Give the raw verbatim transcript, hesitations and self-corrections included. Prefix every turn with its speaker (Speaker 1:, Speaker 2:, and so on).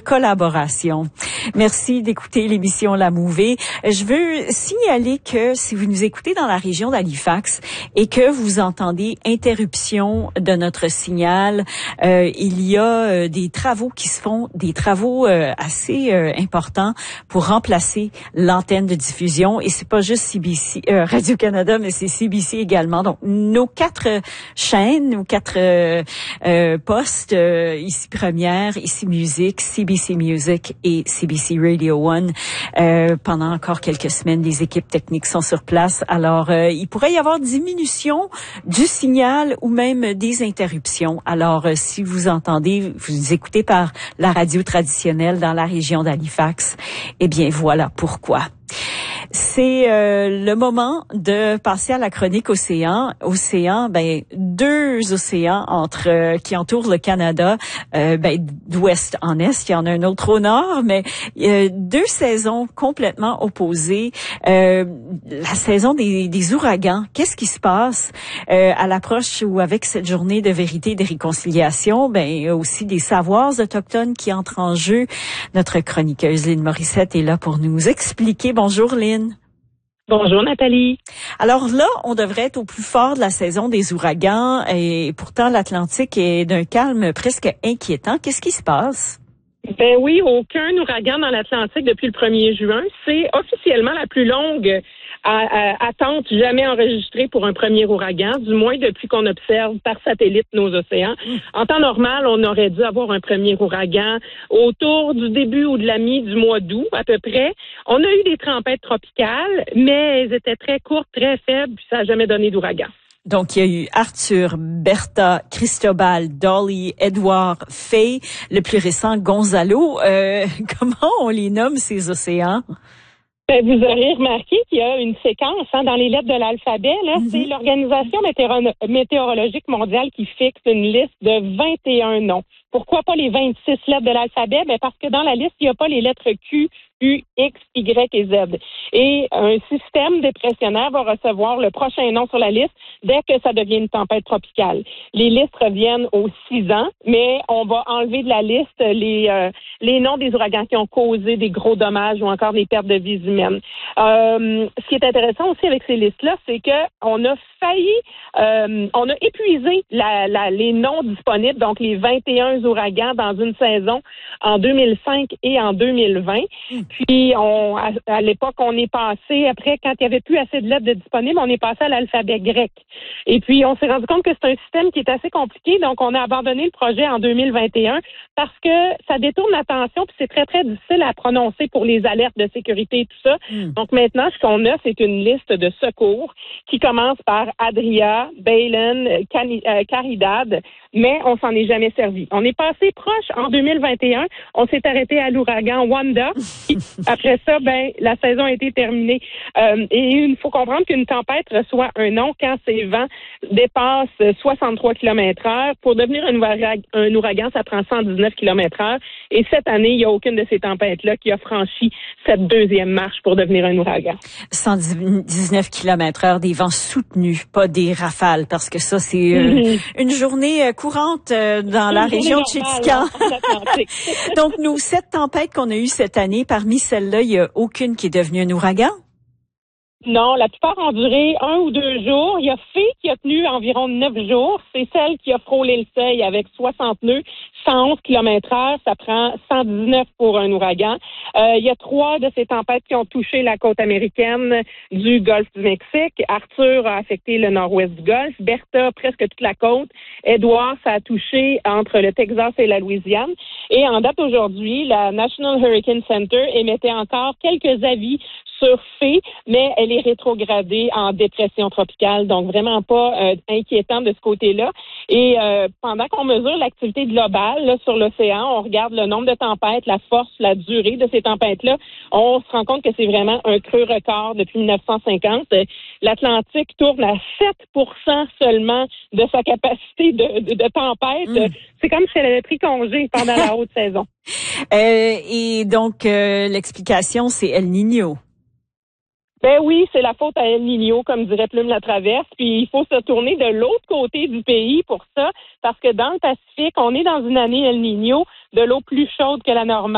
Speaker 1: collaboration. Merci d'écouter l'émission La Mouvée. Je veux signaler que si vous nous écoutez dans la région d'Halifax et que vous entendez interruption de notre signal, euh, il y a euh, des travaux qui se font, des travaux euh, assez euh, importants pour remplacer l'antenne de diffusion. Et c'est pas juste C B C, euh, Radio-Canada, mais c'est C B C également. Donc, nos quatre chaînes, nos quatre euh, euh, postes, euh, ici Première, ici Musique, C B C Music et C B C Radio One. Euh, pendant encore quelques semaines, les équipes techniques sont sur place. Alors, euh, il pourrait y avoir diminution du signal ou même des interruptions. Alors, euh, si vous entendez, vous écoutez par la radio traditionnelle dans la région d'Halifax, eh bien, voilà pourquoi. C'est euh, le moment de passer à la chronique océan. Océan, ben deux océans entre euh, qui entourent le Canada, euh, ben d'ouest en est. Il y en a un autre au nord, mais euh, deux saisons complètement opposées. Euh, la saison des, des ouragans. Qu'est-ce qui se passe euh, à l'approche ou avec cette journée de vérité et de réconciliation? Ben il y a aussi des savoirs autochtones qui entrent en jeu. Notre chroniqueuse Lynn Morissette est là pour nous expliquer. Bonjour Lynn.
Speaker 2: Bonjour Nathalie.
Speaker 1: Alors là, on devrait être au plus fort de la saison des ouragans et pourtant l'Atlantique est d'un calme presque inquiétant. Qu'est-ce qui se passe?
Speaker 2: Ben oui, aucun ouragan dans l'Atlantique depuis le premier juin. C'est officiellement la plus longue à, à, attente jamais enregistrée pour un premier ouragan, du moins depuis qu'on observe par satellite nos océans. En temps normal, on aurait dû avoir un premier ouragan autour du début ou de la mi du mois d'août à peu près. On a eu des tempêtes tropicales, mais elles étaient très courtes, très faibles, puis ça n'a jamais donné d'ouragan.
Speaker 1: Donc, il y a eu Arthur, Bertha, Cristobal, Dolly, Edward, Faye, le plus récent, Gonzalo. Euh, comment on les nomme, ces océans?
Speaker 2: Ben, vous aurez remarqué qu'il y a une séquence hein, dans les lettres de l'alphabet. Là, mm-hmm. C'est l'Organisation météoro- météorologique mondiale qui fixe une liste de vingt et un noms. Pourquoi pas les vingt-six lettres de l'alphabet? Ben parce que dans la liste, il n'y a pas les lettres Q, U, X, Y et Z. Et un système dépressionnaire va recevoir le prochain nom sur la liste dès que ça devient une tempête tropicale. Les listes reviennent aux six ans, mais on va enlever de la liste les euh, les noms des ouragans qui ont causé des gros dommages ou encore des pertes de vies humaines. Euh, ce qui est intéressant aussi avec ces listes-là, c'est que on a failli, euh, on a épuisé la, la, les noms disponibles, donc les vingt et un ouragans dans une saison en deux mille cinq et en deux mille vingt. Puis, on, à, à l'époque, on est passé, après, quand il n'y avait plus assez de lettres de disponibles, on est passé à l'alphabet grec. Et puis, on s'est rendu compte que c'est un système qui est assez compliqué, donc on a abandonné le projet en deux mille vingt et un parce que ça détourne l'attention, puis c'est très, très difficile à prononcer pour les alertes de sécurité et tout ça. Mm. Donc, maintenant, ce qu'on a, c'est une liste de secours qui commence par Adria, Balen, Cani- euh, Caridad, mais on s'en est jamais servi. On est passé proche en deux mille vingt et un, on s'est arrêté à l'ouragan Wanda. Après ça, ben la saison a été terminée. Euh, et il faut comprendre qu'une tempête reçoit un nom quand ses vents dépassent soixante-trois kilomètres heure. Pour devenir un ouragan, un ouragan, ça prend cent dix-neuf kilomètres heure. Et cette année, il n'y a aucune de ces tempêtes-là qui a franchi cette deuxième marche pour devenir un ouragan.
Speaker 1: cent dix-neuf kilomètres heure, des vents soutenus, pas des rafales, parce que ça, c'est euh, mm-hmm. une journée euh, courante euh, dans une la région de Chéticamp. Donc, nous, sept tempêtes qu'on a eues cette année, parmi celles-là, il n'y a aucune qui est devenue un ouragan?
Speaker 2: Non, la plupart ont duré un ou deux jours. Il y a Faye qui a tenu environ neuf jours. C'est celle qui a frôlé le seuil avec soixante nœuds, cent onze kilomètres heure. Ça prend cent dix-neuf pour un ouragan. Euh, il y a trois de ces tempêtes qui ont touché la côte américaine du golfe du Mexique. Arthur a affecté le nord-ouest du golfe. Bertha, presque toute la côte. Edward, ça a touché entre le Texas et la Louisiane. Et en date aujourd'hui, la National Hurricane Center émettait encore quelques avis sur Faye, mais elle est rétrogradée en dépression tropicale, donc vraiment pas euh, inquiétant de ce côté-là. Et euh, pendant qu'on mesure l'activité globale là, sur l'océan, on regarde le nombre de tempêtes, la force, la durée de ces tempêtes-là, on se rend compte que c'est vraiment un creux record depuis dix-neuf cent cinquante. L'Atlantique tourne à sept pour cent seulement de sa capacité de, de, de tempête. Mm. C'est comme si elle avait pris congé pendant la haute saison.
Speaker 1: Euh, et donc, euh, l'explication, c'est El Niño.
Speaker 2: Ben oui, c'est la faute à El Niño, comme dirait Plume la Traverse. Puis il faut se tourner de l'autre côté du pays pour ça, parce que dans le Pacifique, on est dans une année El Niño de l'eau plus chaude que la normale.